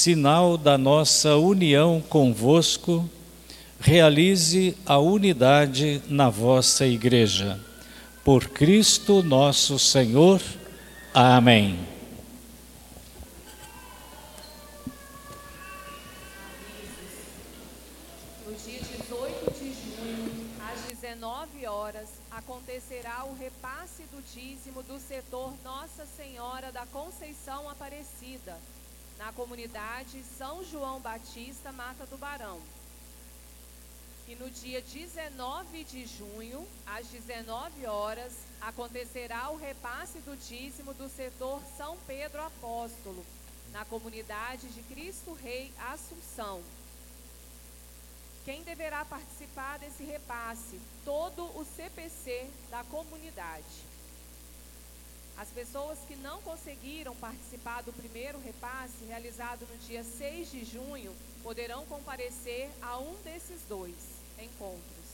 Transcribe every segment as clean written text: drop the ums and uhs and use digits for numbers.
sinal da nossa união convosco, realize a unidade na vossa Igreja. Por Cristo nosso Senhor. Amém. No dia 18 de junho, às 19 horas, acontecerá o repasse do dízimo do setor Nossa Senhora da Conceição Aparecida, na comunidade São João Batista, Mata do Barão. E no dia 19 de junho, às 19 horas, acontecerá o repasse do dízimo do setor São Pedro Apóstolo, na comunidade de Cristo Rei Assunção. Quem deverá participar desse repasse? Todo o CPC da comunidade. As pessoas que não conseguiram participar do primeiro repasse, realizado no dia 6 de junho, poderão comparecer a um desses dois encontros.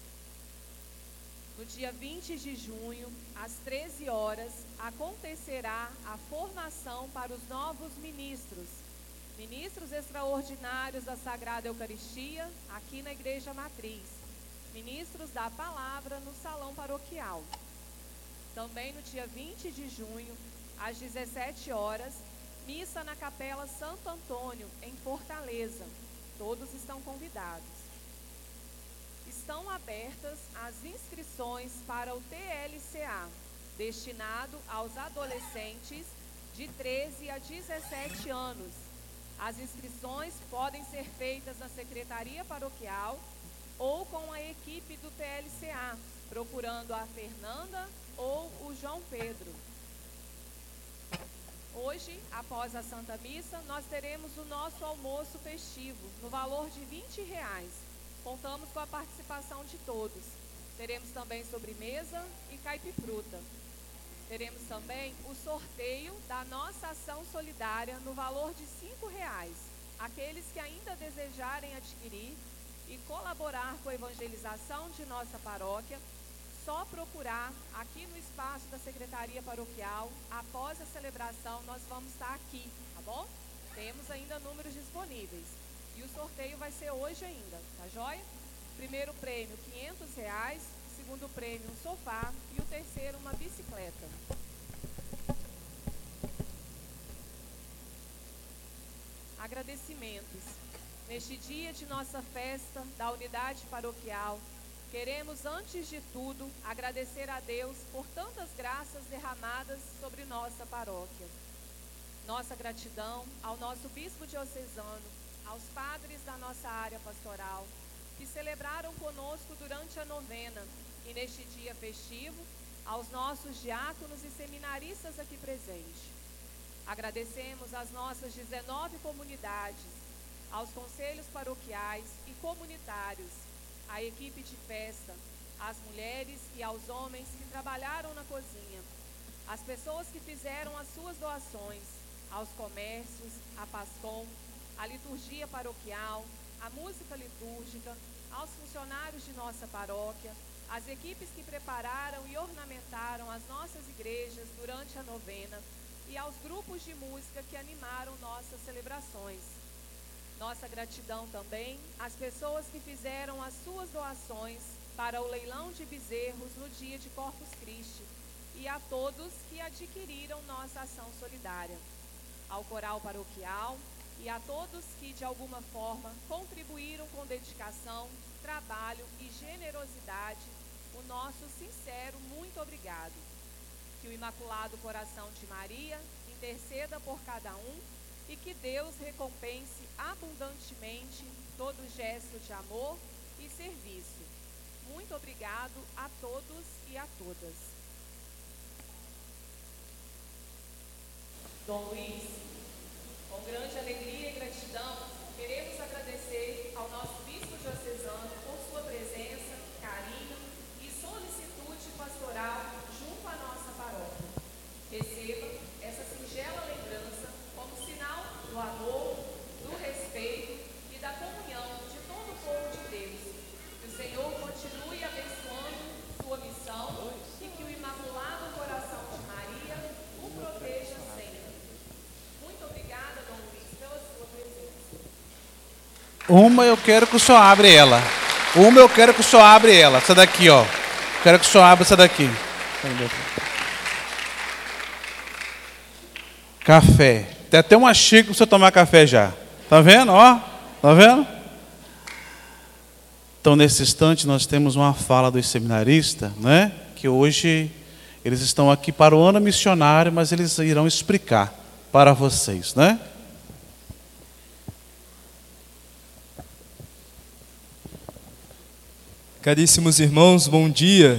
No dia 20 de junho, às 13 horas, acontecerá a formação para os novos ministros extraordinários da Sagrada Eucaristia, aqui na Igreja Matriz, ministros da Palavra no Salão Paroquial. Também no dia 20 de junho, às 17 horas, missa na Capela Santo Antônio, em Fortaleza. Todos estão convidados. Estão abertas as inscrições para o TLCA, destinado aos adolescentes de 13 a 17 anos. As inscrições podem ser feitas na Secretaria Paroquial ou com a equipe do TLCA, procurando a Fernanda ou o João Pedro. Hoje, após a Santa Missa, nós teremos o nosso almoço festivo, no valor de R$20. Contamos com a participação de todos. Teremos também sobremesa e caipifruta. Teremos também o sorteio da nossa ação solidária no valor de R$5. Aqueles que ainda desejarem adquirir e colaborar com a evangelização de nossa paróquia, só procurar aqui no espaço da Secretaria Paroquial. Após a celebração, nós vamos estar aqui, tá bom? Temos ainda números disponíveis. E o sorteio vai ser hoje ainda, tá joia? Primeiro prêmio, R$500. Segundo prêmio, um sofá. E o terceiro, uma bicicleta. Agradecimentos. Neste dia de nossa festa da unidade paroquial, queremos, antes de tudo, agradecer a Deus por tantas graças derramadas sobre nossa paróquia. Nossa gratidão ao nosso bispo diocesano, aos padres da nossa área pastoral, que celebraram conosco durante a novena, e neste dia festivo, aos nossos diáconos e seminaristas aqui presentes. Agradecemos às nossas 19 comunidades, aos conselhos paroquiais e comunitários, à equipe de festa, às mulheres e aos homens que trabalharam na cozinha, às pessoas que fizeram as suas doações, aos comércios, à PASCOM, à liturgia paroquial, à música litúrgica, aos funcionários de nossa paróquia, às equipes que prepararam e ornamentaram as nossas igrejas durante a novena e aos grupos de música que animaram nossas celebrações. Nossa gratidão também às pessoas que fizeram as suas doações para o leilão de bezerros no dia de Corpus Christi e a todos que adquiriram nossa ação solidária, ao coral paroquial e a todos que, de alguma forma, contribuíram com dedicação, trabalho e generosidade, o nosso sincero muito obrigado. Que o Imaculado Coração de Maria interceda por cada um e que Deus recompense abundantemente todo gesto de amor e serviço. Muito obrigado a todos e a todas. Dom Luiz, com grande alegria e gratidão, queremos agradecer ao nosso bispo diocesano por sua presença, carinho e solicitude pastoral junto à nossa paróquia. Receba essa singela lembrança como sinal do amor, do respeito e da comunhão de todo o povo de Deus. Que o Senhor continue abençoando sua missão e que o Imaculado Coração de Maria o proteja sempre. Muito obrigada, Dom Luiz, pela sua presença. Uma eu quero que o senhor abra ela. Uma eu quero que o senhor abra ela. Essa daqui, ó. Quero que o senhor abra essa daqui. Café. Tem até uma xícara para o senhor tomar café já. Tá vendo? Ó. Tá vendo? Então, nesse instante, nós temos uma fala dos seminaristas, né? Que hoje eles estão aqui para o ano missionário, mas eles irão explicar para vocês, né? Caríssimos irmãos, bom dia.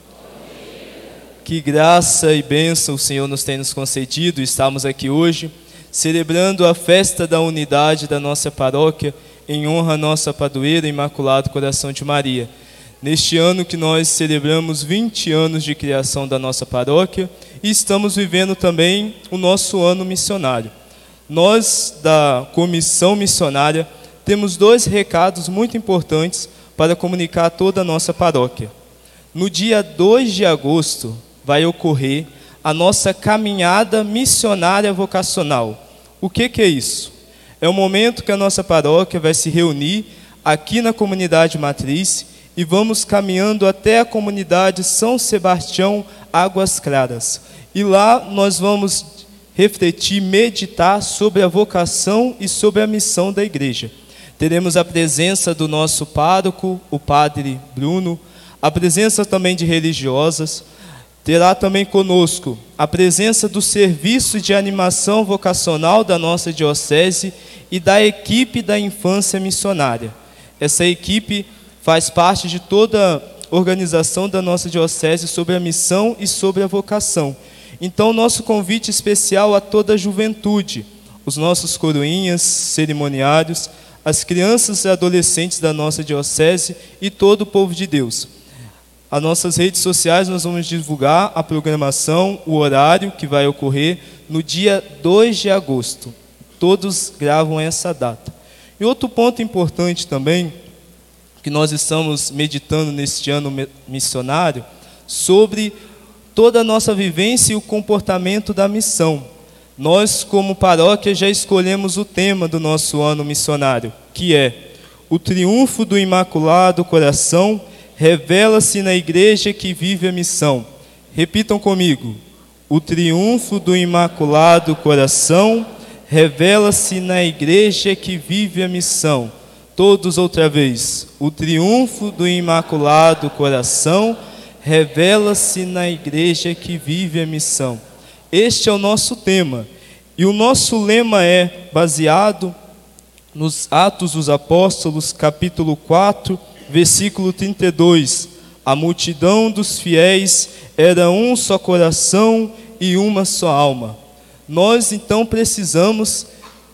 Que graça e bênção o Senhor nos tem nos concedido. Estamos aqui hoje celebrando a festa da unidade da nossa paróquia em honra à nossa padroeira Imaculado Coração de Maria. Neste ano que nós celebramos 20 anos de criação da nossa paróquia e estamos vivendo também o nosso ano missionário. Nós, da comissão missionária, temos 2 recados muito importantes para comunicar a toda a nossa paróquia. No dia 2 de agosto vai ocorrer a nossa caminhada missionária vocacional. O que é isso? É o momento que a nossa paróquia vai se reunir aqui na comunidade matriz e vamos caminhando até a comunidade São Sebastião Águas Claras. E lá nós vamos refletir, meditar sobre a vocação e sobre a missão da igreja. Teremos a presença do nosso pároco, o padre Bruno, a presença também de religiosas. Terá também conosco a presença do serviço de animação vocacional da nossa diocese e da equipe da infância missionária. Essa equipe faz parte de toda a organização da nossa diocese sobre a missão e sobre a vocação. Então, nosso convite especial a toda a juventude, os nossos coroinhas, cerimoniários, as crianças e adolescentes da nossa diocese e todo o povo de Deus. As nossas redes sociais nós vamos divulgar a programação, o horário que vai ocorrer no dia 2 de agosto. Todos gravam essa data. E outro ponto importante também, que nós estamos meditando neste ano missionário, sobre toda a nossa vivência e o comportamento da missão. Nós, como paróquia, já escolhemos o tema do nosso ano missionário, que é o triunfo do Imaculado Coração revela-se na igreja que vive a missão. Repitam comigo. O triunfo do Imaculado Coração revela-se na igreja que vive a missão. Todos outra vez. O triunfo do Imaculado Coração revela-se na igreja que vive a missão. Este é o nosso tema. E o nosso lema é baseado nos Atos dos Apóstolos, capítulo 4, versículo 32. A multidão dos fiéis era um só coração e uma só alma. Nós então precisamos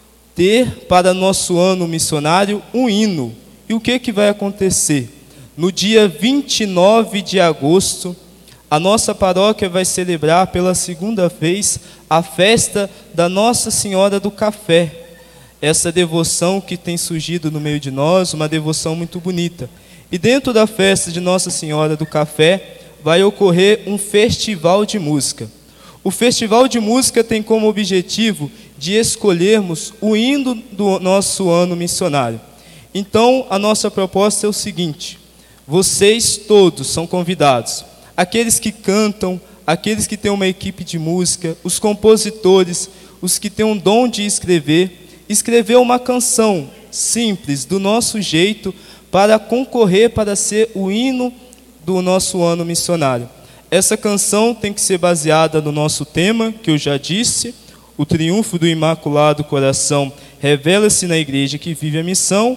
ter para nosso ano missionário um hino. E o que vai acontecer? No dia 29 de agosto, a nossa paróquia vai celebrar pela segunda vez a festa da Nossa Senhora do Café. Essa devoção que tem surgido no meio de nós, uma devoção muito bonita. E dentro da festa de Nossa Senhora do Café vai ocorrer um festival de música. O festival de música tem como objetivo de escolhermos o hino do nosso ano missionário. Então, a nossa proposta é o seguinte: vocês todos são convidados, aqueles que cantam, aqueles que têm uma equipe de música, os compositores, os que têm um dom de escrever uma canção simples, do nosso jeito, para concorrer para ser o hino do nosso ano missionário. Essa canção tem que ser baseada no nosso tema, que eu já disse, o triunfo do Imaculado Coração revela-se na igreja que vive a missão,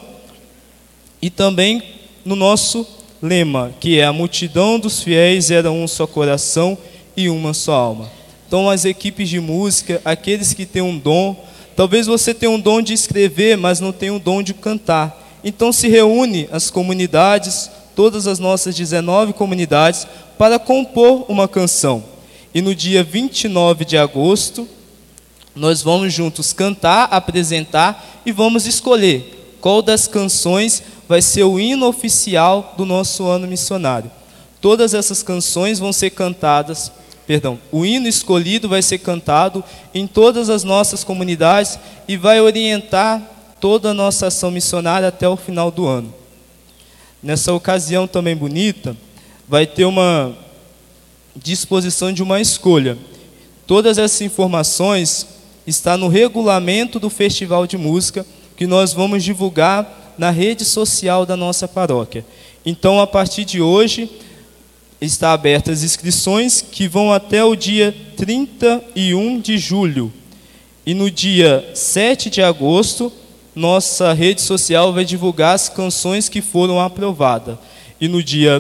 e também no nosso lema, que é a multidão dos fiéis era um só coração e uma só alma. Então, as equipes de música, aqueles que têm um dom, talvez você tenha um dom de escrever, mas não tenha um dom de cantar. Então se reúne as comunidades, todas as nossas 19 comunidades, para compor uma canção. E no dia 29 de agosto, nós vamos juntos cantar, apresentar e vamos escolher qual das canções vai ser o hino oficial do nosso ano missionário. Todas essas canções vão ser cantadas, o hino escolhido vai ser cantado em todas as nossas comunidades e vai orientar toda a nossa ação missionária até o final do ano. Nessa ocasião também bonita, vai ter uma disposição de uma escolha. Todas essas informações estão no regulamento do Festival de Música, que nós vamos divulgar na rede social da nossa paróquia. Então, a partir de hoje, está abertas as inscrições que vão até o dia 31 de julho. E no dia 7 de agosto, nossa rede social vai divulgar as canções que foram aprovadas. E no dia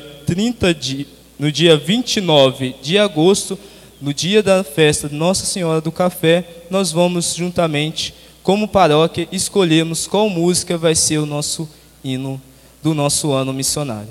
29 de agosto, no dia da festa de Nossa Senhora do Café, nós vamos juntamente, como paróquia, escolhermos qual música vai ser o nosso hino do nosso ano missionário.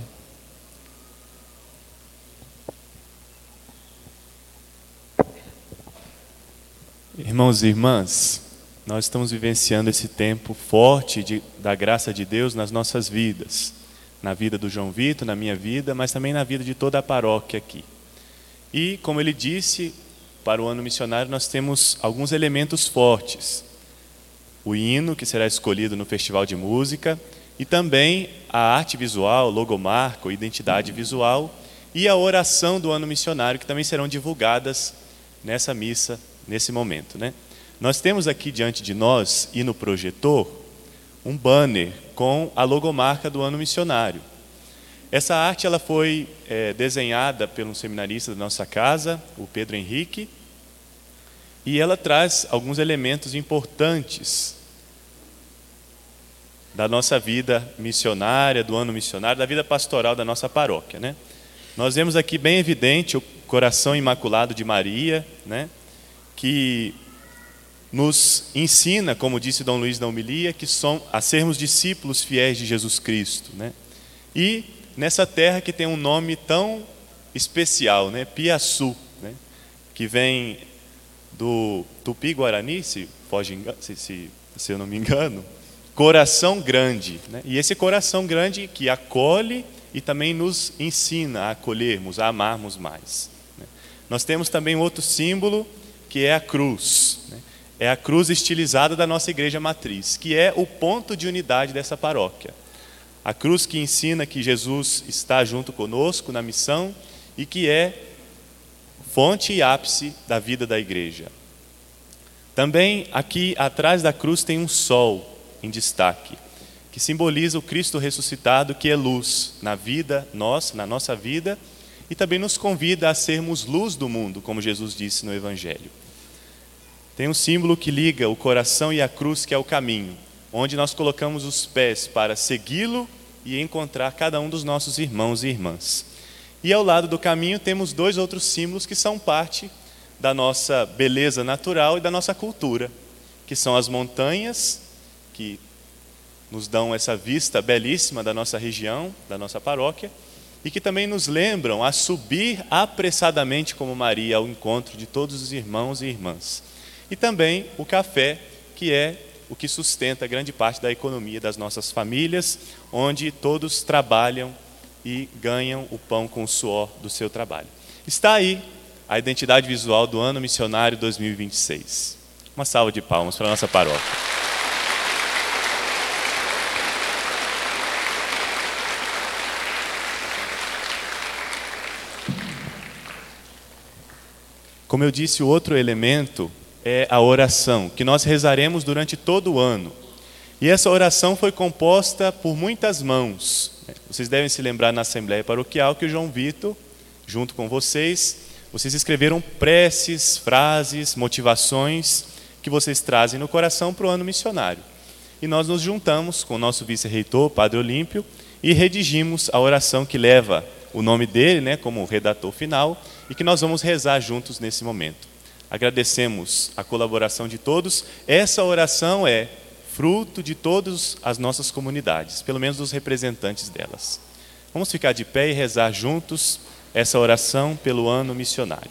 Irmãos e irmãs, nós estamos vivenciando esse tempo forte da graça de Deus nas nossas vidas, na vida do João Vitor, na minha vida, mas também na vida de toda a paróquia aqui. E, como ele disse, para o ano missionário nós temos alguns elementos fortes. O hino, que será escolhido no Festival de Música, e também a arte visual, logomarca, identidade visual, e a oração do ano missionário, que também serão divulgadas nessa missa, nesse momento, né? Nós temos aqui diante de nós, e no projetor, um banner com a logomarca do ano missionário. Essa arte ela foi desenhada por um seminarista da nossa casa, o Pedro Henrique, e ela traz alguns elementos importantes da nossa vida missionária, do ano missionário, da vida pastoral da nossa paróquia, né? Nós vemos aqui bem evidente o coração imaculado de Maria, né? Que nos ensina, como disse Dom Luís na homilia, a sermos discípulos fiéis de Jesus Cristo, né? E nessa terra que tem um nome tão especial, né? Piaçu, né? Que vem do Tupi-Guarani, se eu não me engano, coração grande, né? E esse coração grande que acolhe e também nos ensina a acolhermos, a amarmos mais, né? Nós temos também outro símbolo, que é a cruz, né? É a cruz estilizada da nossa igreja matriz, que é o ponto de unidade dessa paróquia. A cruz que ensina que Jesus está junto conosco na missão e que é fonte e ápice da vida da igreja. Também aqui atrás da cruz tem um sol em destaque, que simboliza o Cristo ressuscitado, que é luz na vida nossa, na nossa vida, e também nos convida a sermos luz do mundo, como Jesus disse no Evangelho. Tem um símbolo que liga o coração e a cruz, que é o caminho, onde nós colocamos os pés para segui-lo e encontrar cada um dos nossos irmãos e irmãs. E ao lado do caminho temos dois outros símbolos que são parte da nossa beleza natural e da nossa cultura, que são as montanhas, que nos dão essa vista belíssima da nossa região, da nossa paróquia, e que também nos lembram a subir apressadamente como Maria ao encontro de todos os irmãos e irmãs. E também o café, que é o que sustenta grande parte da economia das nossas famílias, onde todos trabalham e ganham o pão com o suor do seu trabalho. Está aí a identidade visual do ano missionário 2026. Uma salva de palmas para a nossa paróquia. Como eu disse, o outro elemento é a oração, que nós rezaremos durante todo o ano. E essa oração foi composta por muitas mãos. Vocês devem se lembrar na Assembleia Paroquial que o João Vitor, junto com vocês escreveram preces, frases, motivações que vocês trazem no coração para o ano missionário. E nós nos juntamos com o nosso vice-reitor, Padre Olímpio, e redigimos a oração que leva o nome dele, né, como redator final, e que nós vamos rezar juntos nesse momento. Agradecemos a colaboração de todos. Essa oração é fruto de todas as nossas comunidades, pelo menos dos representantes delas. Vamos ficar de pé e rezar juntos essa oração pelo ano missionário.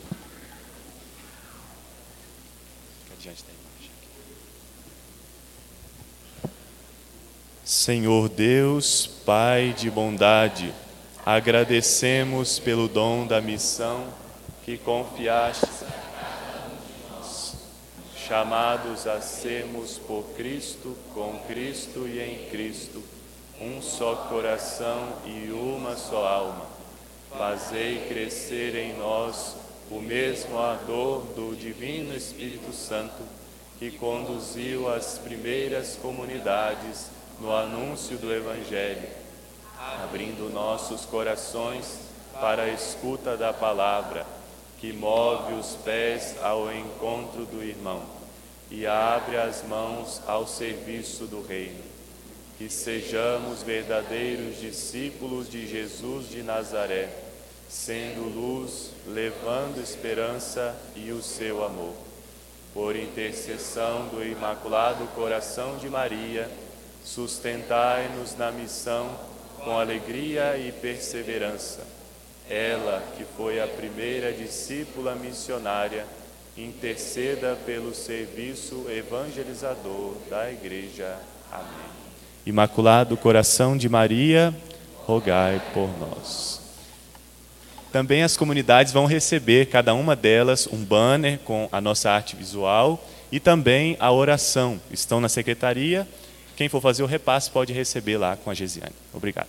Senhor Deus, Pai de bondade, agradecemos pelo dom da missão que confiaste a cada um de nós. chamados a sermos por Cristo, com Cristo e em Cristo, um só coração e uma só alma. Fazei crescer em nós o mesmo ardor do Divino Espírito Santo, que conduziu as primeiras comunidades no anúncio do Evangelho, abrindo nossos corações para a escuta da palavra, que move os pés ao encontro do irmão e abre as mãos ao serviço do reino. Que sejamos verdadeiros discípulos de Jesus de Nazaré, sendo luz, levando esperança e o seu amor. Por intercessão do Imaculado Coração de Maria, sustentai-nos na missão com alegria e perseverança. Ela, que foi a primeira discípula missionária, interceda pelo serviço evangelizador da Igreja. Amém. Imaculado Coração de Maria, rogai por nós. Também as comunidades vão receber, cada uma delas, um banner com a nossa arte visual e também a oração. Estão na secretaria. Quem for fazer o repasse pode receber lá com a Gesiane. Obrigado.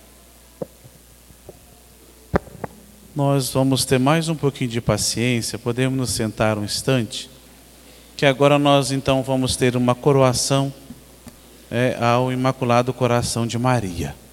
Nós vamos ter mais um pouquinho de paciência, podemos nos sentar um instante, que agora nós então vamos ter uma coroação ao Imaculado Coração de Maria.